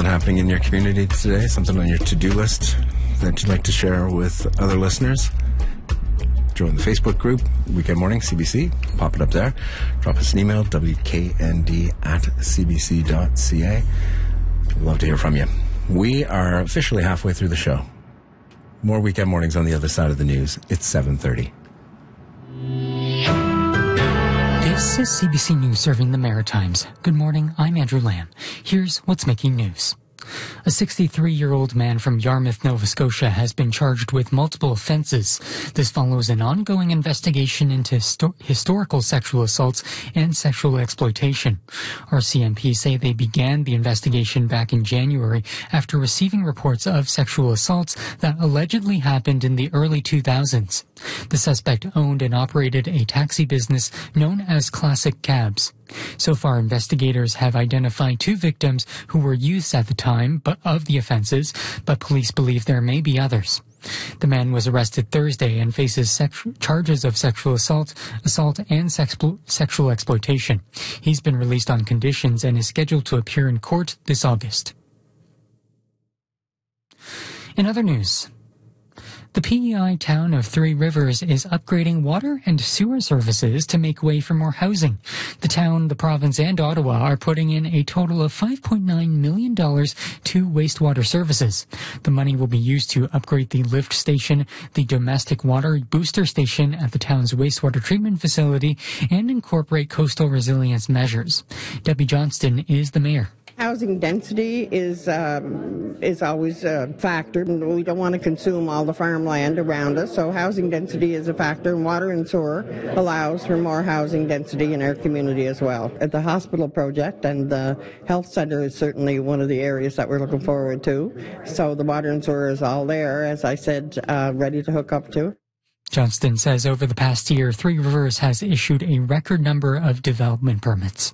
happening in your community today? Something on your to-do list that you'd like to share with other listeners? Join the Facebook group, Weekend Morning CBC. Pop it up there. Drop us an email, wknd@cbc.ca. Love to hear from you. We are officially halfway through the show. More Weekend Mornings on the other side of the news. It's 7:30. This is CBC News serving the Maritimes. Good morning, I'm Andrew Lamb. Here's what's making news. A 63-year-old man from Yarmouth, Nova Scotia has been charged with multiple offenses. This follows an ongoing investigation into historical sexual assaults and sexual exploitation. RCMP say they began the investigation back in January after receiving reports of sexual assaults that allegedly happened in the early 2000s. The suspect owned and operated a taxi business known as Classic Cabs. So far, investigators have identified 2 victims who were youths at the time of the offenses, but police believe there may be others. The man was arrested Thursday and faces charges of sexual assault and sexual exploitation. He's been released on conditions and is scheduled to appear in court this August. In other news, the PEI town of Three Rivers is upgrading water and sewer services to make way for more housing. The town, the province, and Ottawa are putting in a total of $5.9 million to wastewater services. The money will be used to upgrade the lift station, the domestic water booster station at the town's wastewater treatment facility, and incorporate coastal resilience measures. Debbie Johnston is the mayor. Housing density is always a factor. We don't want to consume all the farmland around us, so housing density is a factor, and water and sewer allows for more housing density in our community as well. At the hospital project and the health center is certainly one of the areas that we're looking forward to. So the water and sewer is all there, as I said, ready to hook up to. Johnston says over the past year, Three Rivers has issued a record number of development permits.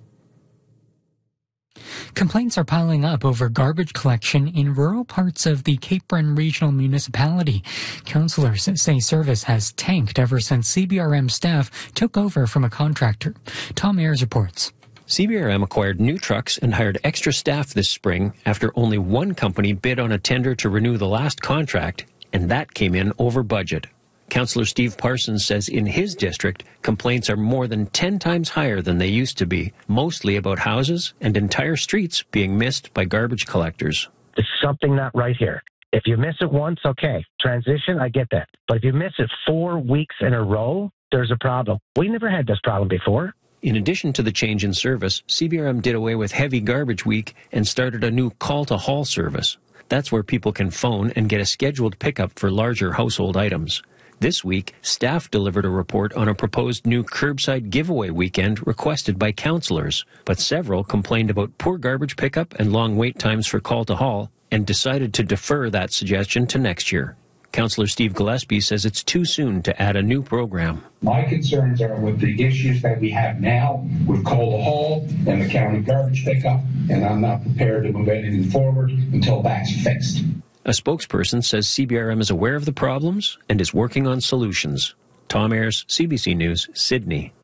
Complaints are piling up over garbage collection in rural parts of the Cape Breton Regional Municipality. Councillors say service has tanked ever since CBRM staff took over from a contractor. Tom Ayers reports. CBRM acquired new trucks and hired extra staff this spring after only one company bid on a tender to renew the last contract, and that came in over budget. Councillor Steve Parsons says in his district, complaints are more than 10 times higher than they used to be, mostly about houses and entire streets being missed by garbage collectors. There's something not right here. If you miss it once, okay. Transition, I get that. But if you miss it 4 weeks in a row, there's a problem. We never had this problem before. In addition to the change in service, CBRM did away with heavy garbage week and started a new call-to-haul service. That's where people can phone and get a scheduled pickup for larger household items. This week, staff delivered a report on a proposed new curbside giveaway weekend requested by councillors, but several complained about poor garbage pickup and long wait times for call to haul and decided to defer that suggestion to next year. Councillor Steve Gillespie says it's too soon to add a new program. My concerns are with the issues that we have now with call to haul and the county garbage pickup, and I'm not prepared to move anything forward until that's fixed. A spokesperson says CBRM is aware of the problems and is working on solutions. Tom Ayers, CBC News, Sydney.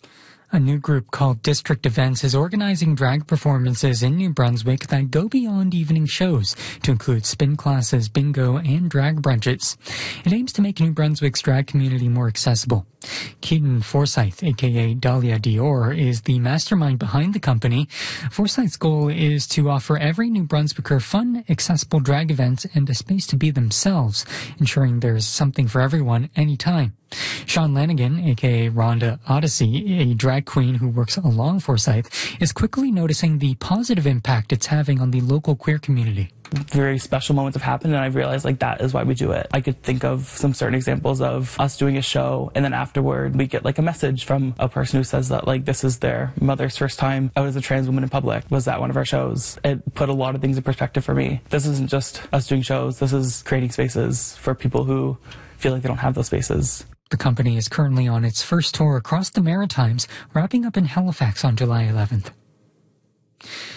A new group called District Events is organizing drag performances in New Brunswick that go beyond evening shows to include spin classes, bingo, and drag brunches. It aims to make New Brunswick's drag community more accessible. Keaton Forsyth, a.k.a. Dahlia Dior, is the mastermind behind the company. Forsyth's goal is to offer every New Brunswicker fun, accessible drag events and a space to be themselves, ensuring there's something for everyone anytime. Sean Lanigan, a.k.a. Rhonda Odyssey, a drag queen who works along Forsyth, is quickly noticing the positive impact it's having on the local queer community. Very special moments have happened, and I've realized that is why we do it. I could think of some certain examples of us doing a show, and then afterward we get a message from a person who says that this is their mother's first time out as a trans woman in public was at one of our shows. It put a lot of things in perspective for me. This isn't just us doing shows, this is creating spaces for people who feel like they don't have those spaces. The company is currently on its first tour across the Maritimes, wrapping up in Halifax on July 11th.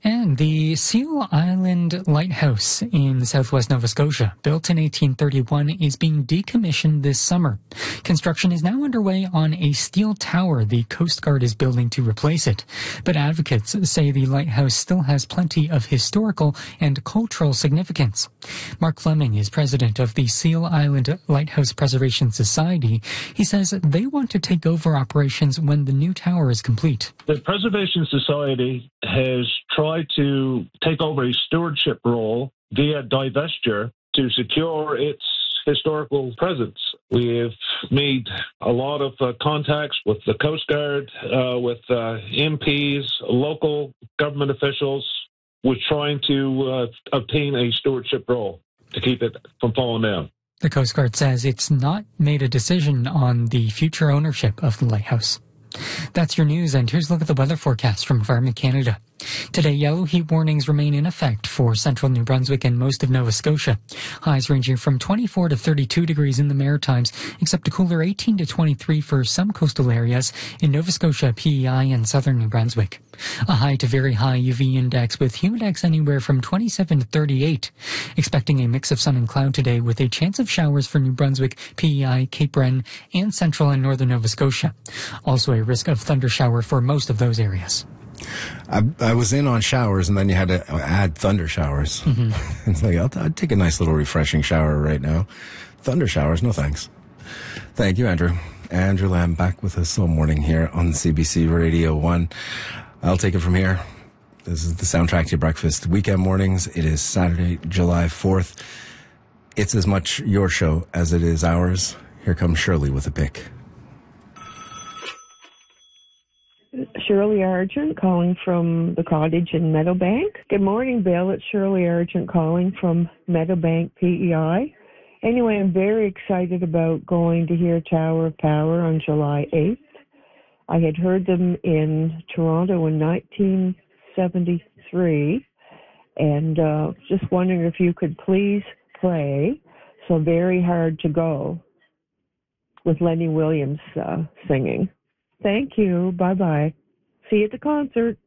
And the Seal Island Lighthouse in southwest Nova Scotia, built in 1831, is being decommissioned this summer. Construction is now underway on a steel tower the Coast Guard is building to replace it. But advocates say the lighthouse still has plenty of historical and cultural significance. Mark Fleming is president of the Seal Island Lighthouse Preservation Society. He says they want to take over operations when the new tower is complete. The Preservation Society has tried to take over a stewardship role via divestiture to secure its historical presence. We have made a lot of contacts with the Coast Guard, with MPs, local government officials. We're trying to obtain a stewardship role to keep it from falling down. The Coast Guard says it's not made a decision on the future ownership of the lighthouse. That's your news, and here's a look at the weather forecast from Environment Canada. Today, yellow heat warnings remain in effect for central New Brunswick and most of Nova Scotia. Highs ranging from 24 to 32 degrees in the Maritimes, except a cooler 18 to 23 for some coastal areas in Nova Scotia, PEI, and southern New Brunswick. A high to very high UV index with humidex anywhere from 27 to 38. Expecting a mix of sun and cloud today with a chance of showers for New Brunswick, PEI, Cape Breton, and central and northern Nova Scotia. Also a risk of thunder shower for most of those areas. I was in on showers, and then you had to add thunder showers. Mm-hmm. It's like, I'd take a nice little refreshing shower right now. Thunder showers, no thanks. Thank you, Andrew. Andrew Lamb back with us all morning here on CBC Radio 1. I'll take it from here. This is the soundtrack to your breakfast. Weekend mornings. It is Saturday, July 4th. It's as much your show as it is ours. Here comes Shirley with a pick. Shirley Argent calling from the cottage in Meadowbank. Good morning, Bill. It's Shirley Argent calling from Meadowbank, PEI. Anyway, I'm very excited about going to hear Tower of Power on July 8th. I had heard them in Toronto in 1973, and just wondering if you could please play So Very Hard to Go with Lenny Williams singing. Thank you. Bye-bye. See you at the concert.